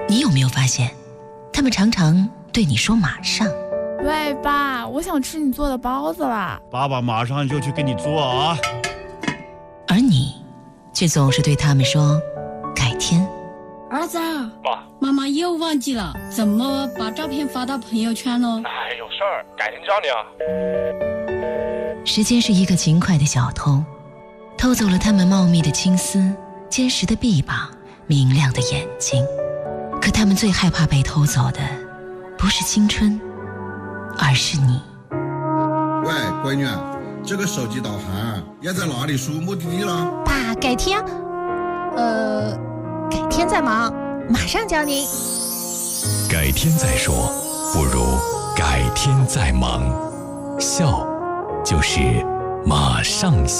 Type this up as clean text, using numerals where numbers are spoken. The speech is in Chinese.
你有没有发现，他们常常对你说马上。 喂，爸，我想吃你做的包子啦。 爸爸马上就去给你做啊。 而你却总是对他们说改天。 儿子， 爸， 妈妈又忘记了怎么把照片发到朋友圈了。 哎，有事儿，改天教你啊。 时间是一个勤快的小偷，偷走了他们茂密的青丝、坚实的臂膀、明亮的眼睛。可他们最害怕被偷走的不是青春，而是你。 喂，闺女，这个手机导航要在哪里输目的地了？ 爸，改天改天再忙，马上教您。 改天再说，不如改天再忙。笑就是马上笑。